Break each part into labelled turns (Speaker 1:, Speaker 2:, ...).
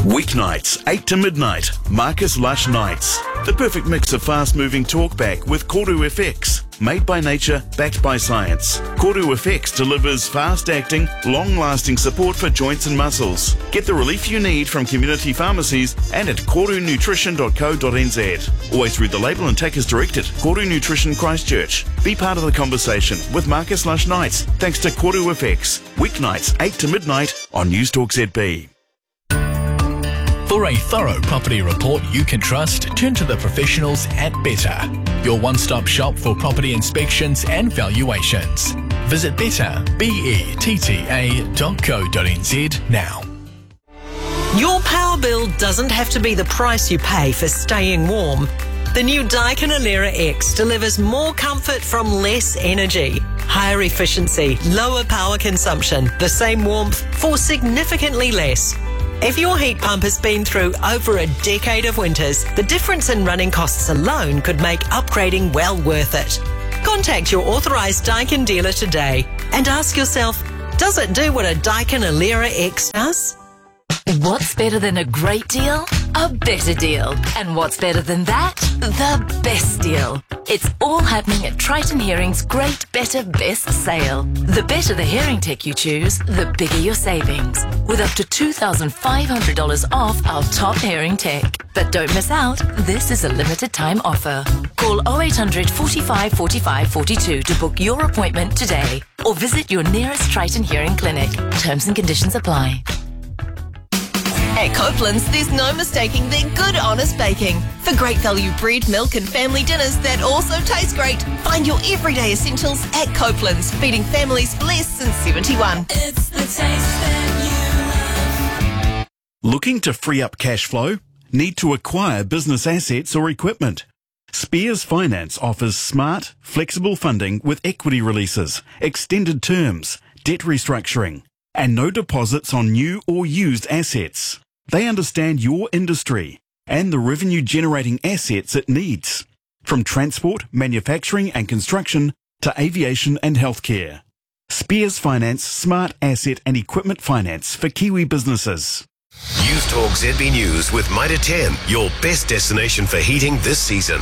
Speaker 1: Weeknights, 8 to midnight, Marcus Lush Nights. The perfect mix of fast-moving talkback with Koru FX. Made by nature, backed by science. Koru FX delivers fast-acting, long-lasting support for joints and muscles. Get the relief you need from community pharmacies and at korunutrition.co.nz. Always read the label and take as directed. Koru Nutrition Christchurch. Be part of the conversation with Marcus Lush Nights thanks to Koru FX. Weeknights, 8 to midnight on News Talk ZB.
Speaker 2: For a thorough property report you can trust, turn to the professionals at Better, your one-stop shop for property inspections and valuations. Visit better, betta.co.nz now.
Speaker 3: Your power bill doesn't have to be the price you pay for staying warm. The new Daikin Alera X delivers more comfort from less energy, higher efficiency, lower power consumption, the same warmth for significantly less. If your heat pump has been through over a decade of winters, the difference in running costs alone could make upgrading well worth it. Contact your authorised Daikin dealer today and ask yourself, does it do what a Daikin Alera X does?
Speaker 4: What's better than a great deal? A better deal. And what's better than that? The best deal. It's all happening at Triton Hearing's Great Better Best Sale. The better the hearing tech you choose, the bigger your savings. With up to $2,500 off our top hearing tech. But don't miss out, this is a limited time offer. Call 0800 45 45 42 to book your appointment today. Or visit your nearest Triton Hearing clinic. Terms and conditions apply.
Speaker 5: At Copeland's, there's no mistaking their good, honest baking. For great value bread, milk and family dinners that also taste great, find your everyday essentials at Copeland's, feeding families for less since 71.
Speaker 6: It's the taste that you love.
Speaker 1: Looking to free up cash flow? Need to acquire business assets or equipment? Spears Finance offers smart, flexible funding with equity releases, extended terms, debt restructuring, and no deposits on new or used assets. They understand your industry and the revenue-generating assets it needs, from transport, manufacturing and construction to aviation and healthcare. Spears Finance smart asset and equipment finance for Kiwi businesses.
Speaker 7: News Talk ZB News with Mitre 10, your best destination for heating this season.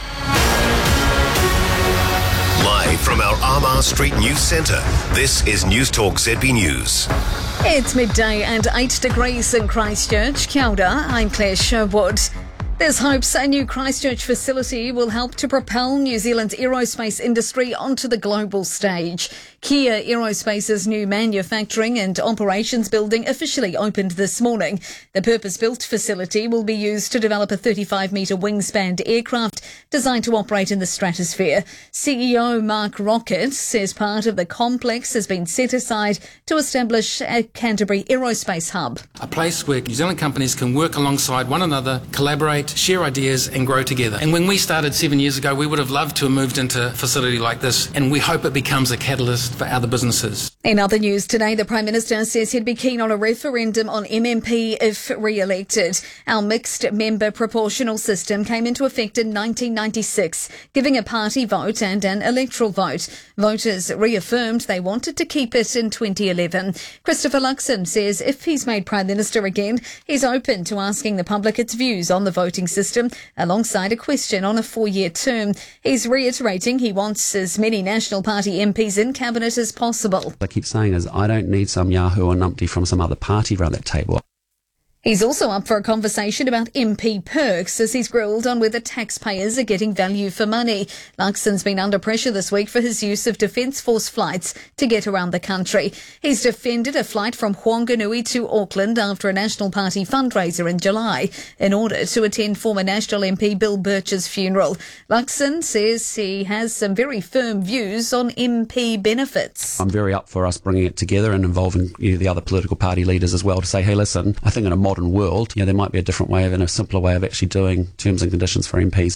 Speaker 7: Live from our Armagh Street News Centre, this is News Talk ZB News.
Speaker 8: It's midday and 8 degrees in Christchurch. Kia ora, I'm Claire Sherwood. There's hopes a new Christchurch facility will help to propel New Zealand's aerospace industry onto the global stage. Kia Aerospace's new manufacturing and operations building officially opened this morning. The purpose-built facility will be used to develop a 35-metre wingspan aircraft designed to operate in the stratosphere. CEO Mark Rocket says part of the complex has been set aside to establish a Canterbury Aerospace Hub.
Speaker 9: A place where New Zealand companies can work alongside one another, collaborate, share ideas and grow together. And when we started 7 years ago, we would have loved to have moved into a facility like this, and we hope it becomes a catalyst for other businesses.
Speaker 8: In other news today, the Prime Minister says he'd be keen on a referendum on MMP if re-elected. Our mixed member proportional system came into effect in 1996, giving a party vote and an electoral vote. Voters reaffirmed they wanted to keep it in 2011. Christopher Luxon says if he's made Prime Minister again, he's open to asking the public its views on the voting system, alongside a question on a 4-year term. He's reiterating he wants as many National Party MPs in Cabinet as possible.
Speaker 10: I keep saying is I don't need some Yahoo or numpty from some other party around that table.
Speaker 8: He's also up for a conversation about MP perks as he's grilled on whether taxpayers are getting value for money. Luxon's been under pressure this week for his use of Defence Force flights to get around the country. He's defended a flight from Whanganui to Auckland after a National Party fundraiser in July in order to attend former National MP Bill Birch's funeral. Luxon says he has some very firm views on MP benefits.
Speaker 10: I'm very up for us bringing it together and involving the other political party leaders as well to say, hey, listen, I think in a modern world, there might be a different way of and a simpler way of actually doing terms and conditions for MPs.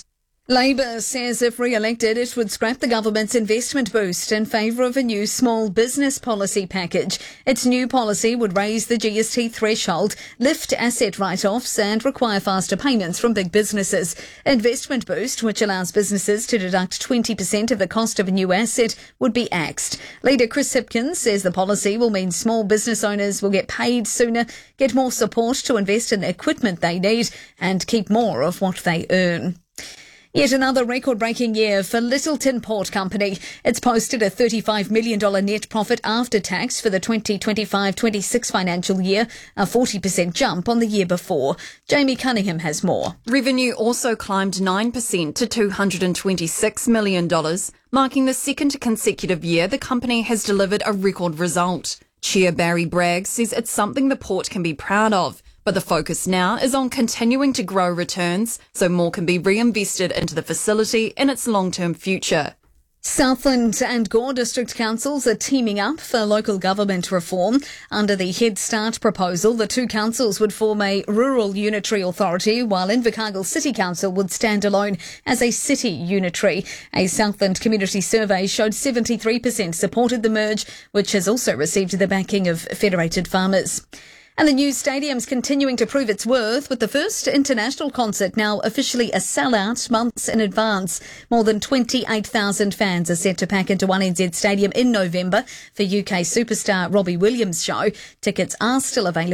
Speaker 8: Labour says if re-elected, it would scrap the government's investment boost in favour of a new small business policy package. Its new policy would raise the GST threshold, lift asset write-offs and require faster payments from big businesses. Investment boost, which allows businesses to deduct 20% of the cost of a new asset, would be axed. Leader Chris Hipkins says the policy will mean small business owners will get paid sooner, get more support to invest in the equipment they need and keep more of what they earn. Yet another record-breaking year for Lyttelton Port Company. It's posted a $35 million net profit after tax for the 2025-26 financial year, a 40% jump on the year before. Jamie Cunningham has more.
Speaker 6: Revenue also climbed 9% to $226 million, marking the second consecutive year the company has delivered a record result. Chair Barry Bragg says it's something the port can be proud of, but the focus now is on continuing to grow returns so more can be reinvested into the facility and its long-term future.
Speaker 8: Southland and Gore District Councils are teaming up for local government reform. Under the Head Start proposal, the two councils would form a rural unitary authority, while Invercargill City Council would stand alone as a city unitary. A Southland community survey showed 73% supported the merge, which has also received the backing of Federated Farmers. And the new stadium's continuing to prove its worth, with the first international concert now officially a sellout months in advance. More than 28,000 fans are set to pack into 1NZ Stadium in November for UK superstar Robbie Williams' show. Tickets are still available.